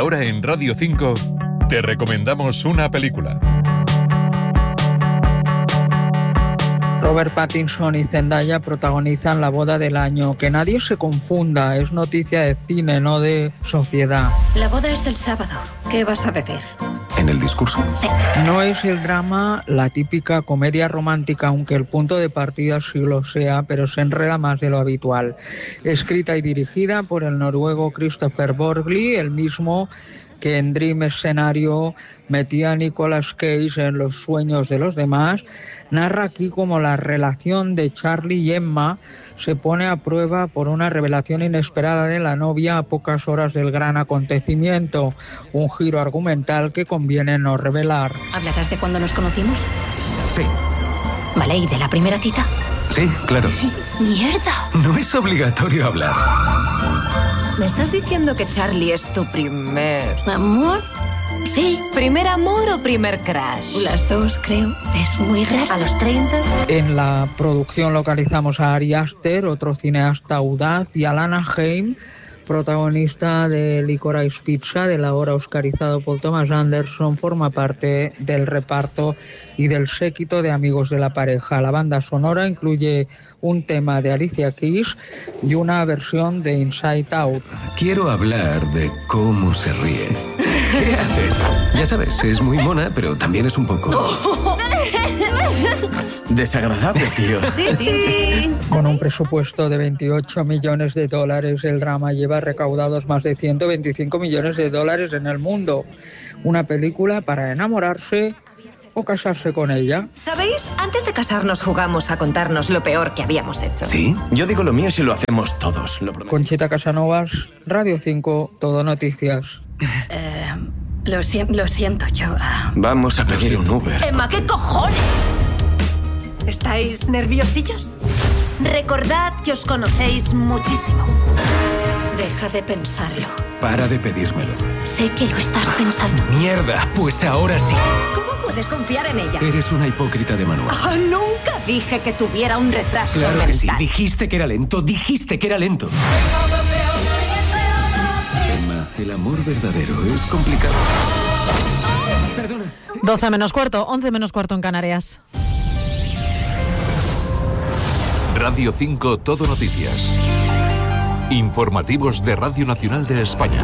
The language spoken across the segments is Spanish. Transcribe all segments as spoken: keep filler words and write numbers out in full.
ahora en Radio cinco te recomendamos una película. Robert Pattinson y Zendaya protagonizan la boda del año. Que nadie se confunda, es noticia de cine, no de sociedad. La boda es el sábado. ¿Qué vas a decir? ¿En el discurso? Sí. No es el drama, la típica comedia romántica, aunque el punto de partida sí lo sea, pero se enreda más de lo habitual. Escrita y dirigida por el noruego Christopher Borgli, el mismo que en Dream Escenario metía a Nicolas Cage en los sueños de los demás, narra aquí cómo la relación de Charlie y Emma se pone a prueba por una revelación inesperada de la novia a pocas horas del gran acontecimiento, un giro argumental que conviene no revelar. ¿Hablarás de cuando nos conocimos? Sí. Vale, ¿y de la primera cita? Sí, claro. ¡Mierda! No es obligatorio hablar. ¿Me estás diciendo que Charlie es tu primer... ¿Amor? Sí. ¿Primer amor o primer crush? Las dos, creo. Es muy raro. ¿A los treinta? En la producción localizamos a Ari Aster, otro cineasta audaz, y a Lana Haim, protagonista de Licorice Pizza, del ahora oscarizado por Thomas Anderson, forma parte del reparto y del séquito de amigos de la pareja. La banda sonora incluye un tema de Alicia Keys y una versión de Inside Out. Quiero hablar de cómo se ríe. ¿Qué haces? Ya sabes, es muy mona, pero también es un poco... desagradable, tío. Sí, sí. Con un presupuesto de veintiocho millones de dólares, el drama lleva recaudados más de ciento veinticinco millones de dólares en el mundo. Una película para enamorarse o casarse con ella. ¿Sabéis? Antes de casarnos jugamos a contarnos lo peor que habíamos hecho. ¿Sí? Yo digo lo mío si lo hacemos todos, lo prometo. Conchita Casanovas, Radio cinco, Todo Noticias. Eh, lo, si- lo siento, yo... ah, Vamos a pedir un Uber. Emma, ¿qué cojones? ¿Estáis nerviosillos? Recordad que os conocéis muchísimo. deja de pensarlo. Para de pedírmelo. Sé que lo estás pensando. ¡Mierda! Pues ahora sí. ¿Cómo puedes confiar en ella? Eres una hipócrita de manual. Ah, nunca dije que tuviera un retraso Claro mental. que sí. Dijiste que era lento. Dijiste que era lento. Emma, el amor verdadero es complicado. Perdona. doce menos cuarto, once menos cuarto en Canarias. Radio cinco Todo Noticias. Informativos de Radio Nacional de España.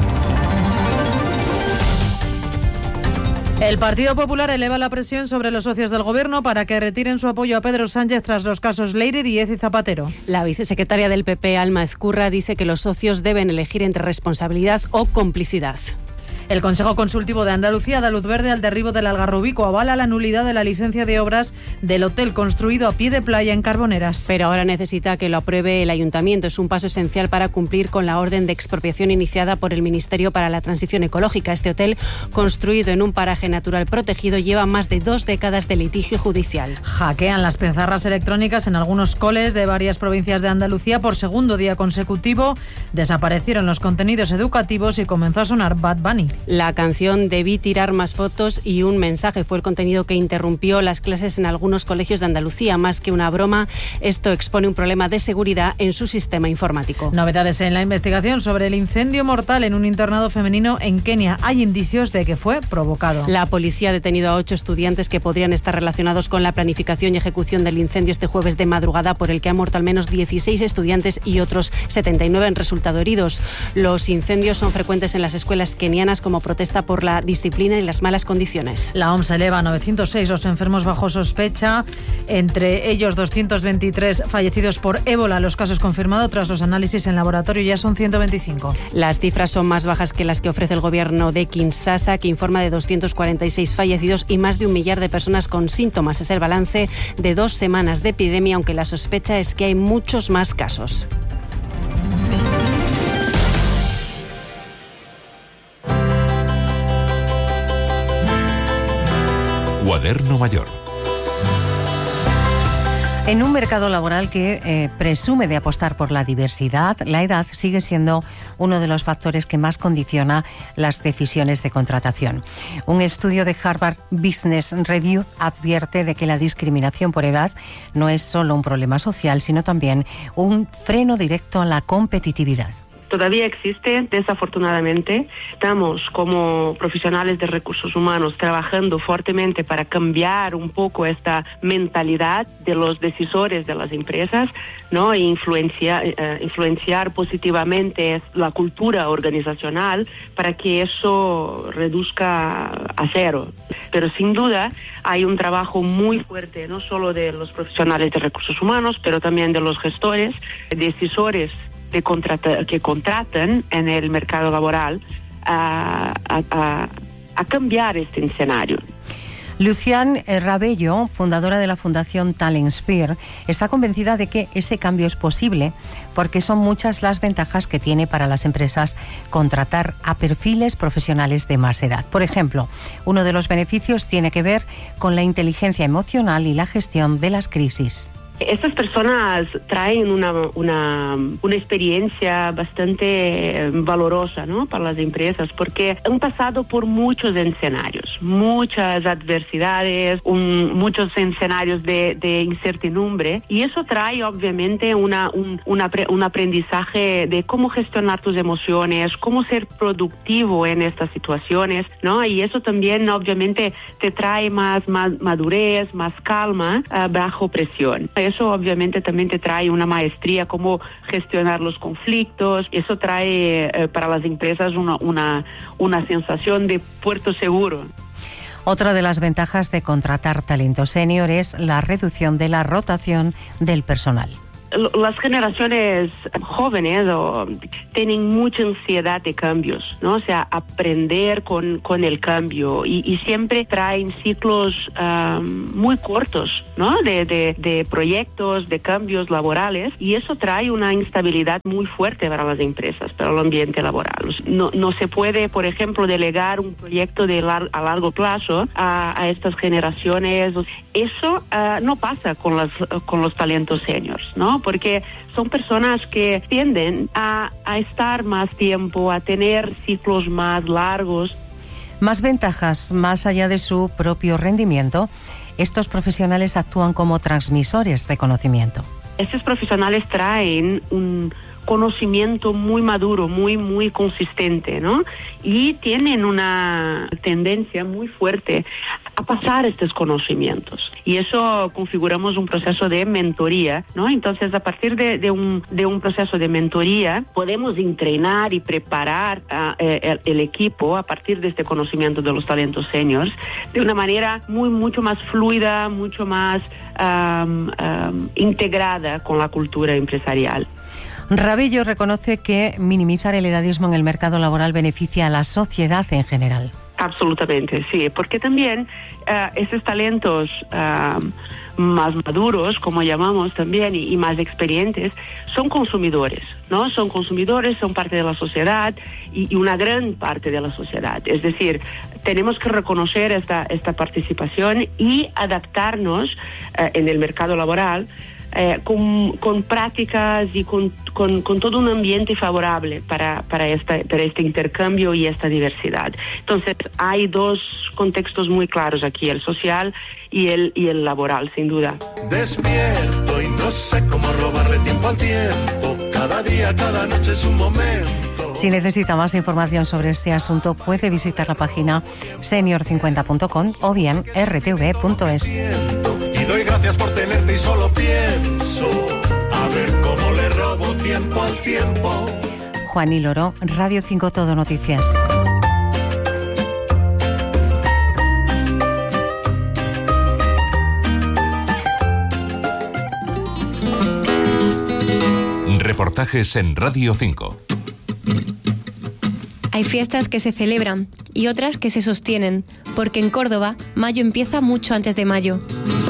El Partido Popular eleva la presión sobre los socios del Gobierno para que retiren su apoyo a Pedro Sánchez tras los casos Leire, Díez y Zapatero. La vicesecretaria del P P, Alma Ezcurra, dice que los socios deben elegir entre responsabilidad o complicidad. El Consejo Consultivo de Andalucía da luz verde al derribo del Algarrobico, avala la nulidad de la licencia de obras del hotel construido a pie de playa en Carboneras. Pero ahora necesita que lo apruebe el Ayuntamiento. Es un paso esencial para cumplir con la orden de expropiación iniciada por el Ministerio para la Transición Ecológica. Este hotel, construido en un paraje natural protegido, lleva más de dos décadas de litigio judicial. Hackean las pizarras electrónicas en algunos coles de varias provincias de Andalucía por segundo día consecutivo. Desaparecieron los contenidos educativos y comenzó a sonar Bad Bunny. La canción Debí tirar más fotos y un mensaje fue el contenido que interrumpió las clases en algunos colegios de Andalucía. Más que una broma, esto expone un problema de seguridad en su sistema informático. Novedades en la investigación sobre el incendio mortal en un internado femenino en Kenia. Hay indicios de que fue provocado. La policía ha detenido a ocho estudiantes que podrían estar relacionados con la planificación y ejecución del incendio este jueves de madrugada, por el que han muerto al menos dieciséis estudiantes y otros setenta y nueve han resultado heridos. Los incendios son frecuentes en las escuelas kenianas como protesta por la disciplina y las malas condiciones. La O M S eleva a novecientos seis los enfermos bajo sospecha, entre ellos doscientos veintitrés fallecidos por ébola. Los casos confirmados tras los análisis en laboratorio ya son ciento veinticinco. Las cifras son más bajas que las que ofrece el gobierno de Kinshasa, que informa de doscientos cuarenta y seis fallecidos y más de un millar de personas con síntomas. Es el balance de dos semanas de epidemia, aunque la sospecha es que hay muchos más casos. Cuaderno Mayor. En un mercado laboral que eh, presume de apostar por la diversidad, la edad sigue siendo uno de los factores que más condiciona las decisiones de contratación. Un estudio de Harvard Business Review advierte de que la discriminación por edad no es solo un problema social, sino también un freno directo a la competitividad. todavía existe, desafortunadamente. Estamos como profesionales de recursos humanos trabajando fuertemente para cambiar un poco esta mentalidad de los decisores de las empresas, ¿no? E influencia, eh, influenciar positivamente la cultura organizacional para que eso reduzca a cero. Pero sin duda hay un trabajo muy fuerte, no solo de los profesionales de recursos humanos, pero también de los gestores, decisores de contrata, que contratan en el mercado laboral a, a, a cambiar este escenario. Lucian Rabello, fundadora de la Fundación Talentsphere, está convencida de que ese cambio es posible porque son muchas las ventajas que tiene para las empresas contratar a perfiles profesionales de más edad. Por ejemplo, uno de los beneficios tiene que ver con la inteligencia emocional y la gestión de las crisis. Estas personas traen una, una, una experiencia bastante valorosa, ¿no? Para las empresas, porque han pasado por muchos escenarios, muchas adversidades, un, muchos escenarios de, de incertidumbre, y eso trae obviamente una, un, una, un aprendizaje de cómo gestionar tus emociones, cómo ser productivo en estas situaciones, ¿no? Y eso también obviamente te trae más, más madurez, más calma uh, bajo presión. Eso obviamente también te trae una maestría cómo gestionar los conflictos. Eso trae eh, para las empresas una, una, una sensación de puerto seguro. Otra de las ventajas de contratar talento senior es la reducción de la rotación del personal. Las generaciones jóvenes oh, tienen mucha ansiedad de cambios, ¿no? O sea, aprender con, con el cambio y, y siempre traen ciclos um, muy cortos, ¿no? De, de, de proyectos, de cambios laborales, y eso trae una instabilidad muy fuerte para las empresas, para el ambiente laboral. No, no se puede, por ejemplo, delegar un proyecto de lar- a largo plazo a, a estas generaciones. Eso uh, no pasa con, las, con los talentos seniors, ¿no? Porque son personas que tienden a, a estar más tiempo, a tener ciclos más largos. Más ventajas, más allá de su propio rendimiento, estos profesionales actúan como transmisores de conocimiento. Estos profesionales traen un conocimiento muy maduro, muy, muy consistente, ¿no? Y tienen una tendencia muy fuerte a pasar estos conocimientos. Y eso configuramos un proceso de mentoría, ¿no? Entonces, a partir de, de, un, de un proceso de mentoría, podemos entrenar y preparar uh, el, el equipo a partir de este conocimiento de los talentos seniors de una manera muy, mucho más fluida, mucho más um, um, integrada con la cultura empresarial. Rabello reconoce que minimizar el edadismo en el mercado laboral beneficia a la sociedad en general. Absolutamente, sí, porque también uh, esos talentos uh, más maduros, como llamamos también, y, y más experientes, son consumidores, ¿no? Son consumidores, son parte de la sociedad y, y una gran parte de la sociedad. Es decir, tenemos que reconocer esta, esta participación y adaptarnos uh, en el mercado laboral Eh, con, con prácticas y con, con, con todo un ambiente favorable para, para, esta, para este intercambio y esta diversidad. Entonces, hay dos contextos muy claros aquí, el social y el, y el laboral, sin duda. Despierto y no sé cómo robarle tiempo al tiempo. Cada día, cada noche es un momento. Si necesita más información sobre este asunto, puede visitar la página senior cincuenta punto com o bien r t v punto es. Y doy gracias por tenerte y solo pienso a ver cómo le robo tiempo al tiempo. Juan y Loro, Radio cinco Todo Noticias. Reportajes en Radio cinco. Hay fiestas que se celebran y otras que se sostienen, porque en Córdoba mayo empieza mucho antes de mayo.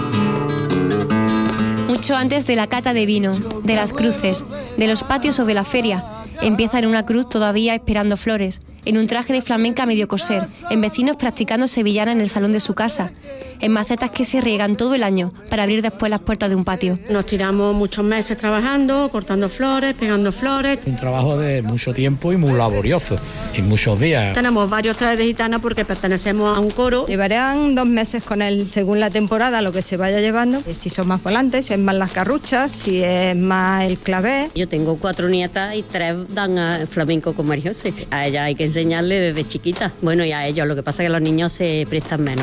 Mucho antes de la cata de vino, de las cruces, de los patios o de la feria. Empieza en una cruz todavía esperando flores, en un traje de flamenca medio coser, en vecinos practicando sevillana en el salón de su casa, en macetas que se riegan todo el año para abrir después las puertas de un patio. Nos tiramos muchos meses trabajando, cortando flores, pegando flores. Un trabajo de mucho tiempo y muy laborioso, y muchos días. Tenemos varios trajes de gitana porque pertenecemos a un coro. Llevarán dos meses con él, según la temporada, lo que se vaya llevando. Si son más volantes, si es más las carruchas, si es más el clavé. Yo tengo cuatro nietas y tres dan a flamenco con María José. A ella hay que enseñarle desde chiquita. Bueno, y a ellos, lo que pasa es que los niños se prestan menos.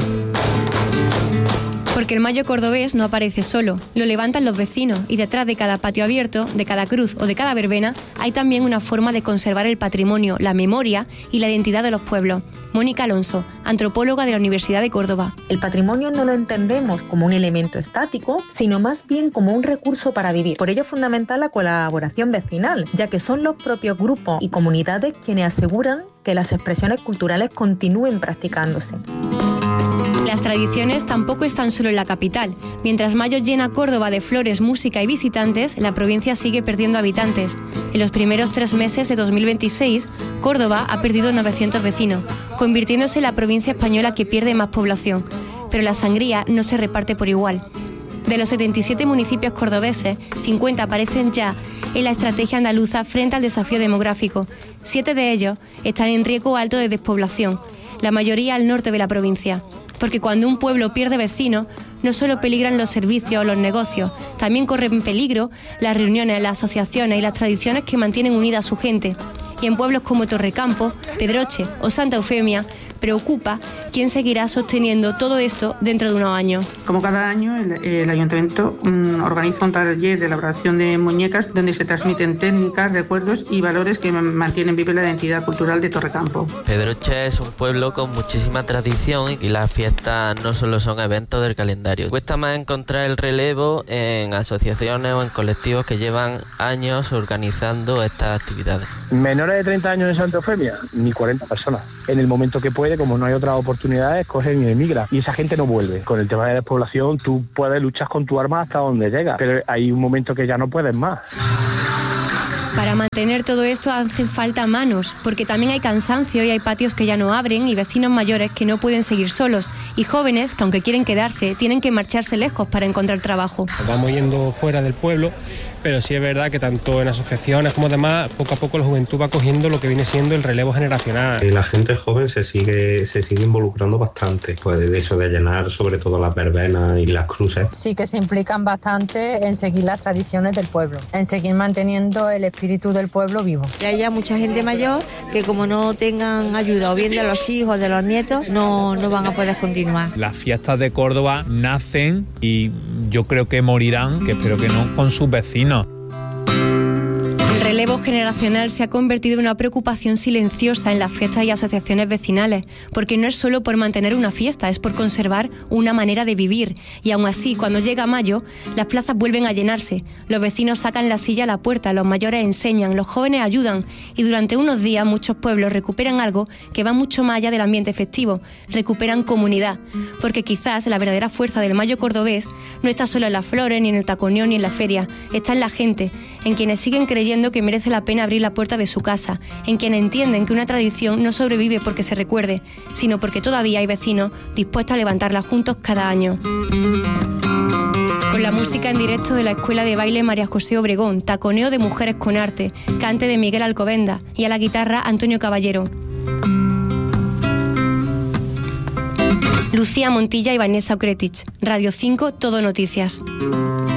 Porque el mayo cordobés no aparece solo, lo levantan los vecinos y detrás de cada patio abierto, de cada cruz o de cada verbena, hay también una forma de conservar el patrimonio, la memoria y la identidad de los pueblos. Mónica Alonso, antropóloga de la Universidad de Córdoba. El patrimonio no lo entendemos como un elemento estático, sino más bien como un recurso para vivir. Por ello es fundamental la colaboración vecinal, ya que son los propios grupos y comunidades quienes aseguran que las expresiones culturales continúen practicándose. Las tradiciones tampoco están solo en la capital. Mientras mayo llena Córdoba de flores, música y visitantes, la provincia sigue perdiendo habitantes. En los primeros tres meses de dos mil veintiséis, Córdoba ha perdido novecientos vecinos, convirtiéndose en la provincia española que pierde más población. Pero la sangría no se reparte por igual. De los setenta y siete municipios cordobeses, cincuenta aparecen ya en la estrategia andaluza frente al desafío demográfico. Siete de ellos están en riesgo alto de despoblación, la mayoría al norte de la provincia. Porque cuando un pueblo pierde vecinos, no solo peligran los servicios o los negocios, también corren peligro las reuniones, las asociaciones y las tradiciones que mantienen unida a su gente. Y en pueblos como Torrecampo, Pedroche o Santa Eufemia, preocupa quién seguirá sosteniendo todo esto dentro de unos años. Como cada año, el, el Ayuntamiento um, organiza un taller de elaboración de muñecas donde se transmiten técnicas, recuerdos y valores que mantienen viva la identidad cultural de Torrecampo. Pedroche es un pueblo con muchísima tradición y las fiestas no solo son eventos del calendario. Cuesta más encontrar el relevo en asociaciones o en colectivos que llevan años organizando estas actividades. Menores de treinta años en Santa Eufemia, ni cuarenta personas. En el momento que puede, como no hay otras oportunidades, cogen y emigran. Y esa gente no vuelve. Con el tema de la despoblación, tú puedes luchar con tu arma hasta donde llegas, pero hay un momento que ya no puedes más. Para mantener todo esto hacen falta manos, porque también hay cansancio y hay patios que ya no abren y vecinos mayores que no pueden seguir solos y jóvenes que aunque quieren quedarse, tienen que marcharse lejos para encontrar trabajo. Vamos yendo fuera del pueblo, pero sí es verdad que tanto en asociaciones como demás, poco a poco la juventud va cogiendo lo que viene siendo el relevo generacional. La gente joven se sigue, se sigue involucrando bastante, pues de eso de llenar sobre todo las verbenas y las cruces. Sí que se implican bastante en seguir las tradiciones del pueblo, en seguir manteniendo el espíritu del pueblo vivo. Y hay ya mucha gente mayor que como no tengan ayuda o bien de los hijos, de los nietos, no, no van a poder continuar. Las fiestas de Córdoba nacen y yo creo que morirán, que espero que no, con sus vecinos. El relevo generacional se ha convertido en una preocupación silenciosa en las fiestas y asociaciones vecinales, porque no es solo por mantener una fiesta, es por conservar una manera de vivir. Y aún así, cuando llega mayo, las plazas vuelven a llenarse, los vecinos sacan la silla a la puerta, los mayores enseñan, los jóvenes ayudan, y durante unos días muchos pueblos recuperan algo que va mucho más allá del ambiente festivo, recuperan comunidad, porque quizás la verdadera fuerza del mayo cordobés no está solo en las flores, ni en el taconeo, ni en la feria, está en la gente, en quienes siguen creyendo que merece la pena abrir la puerta de su casa, en quienes entienden que una tradición no sobrevive porque se recuerde, sino porque todavía hay vecinos dispuestos a levantarla juntos cada año. Con la música en directo de la Escuela de Baile María José Obregón, taconeo de Mujeres con Arte, cante de Miguel Alcobenda y a la guitarra Antonio Caballero. Lucía Montilla y Vanessa Okretich, Radio cinco, Todo Noticias.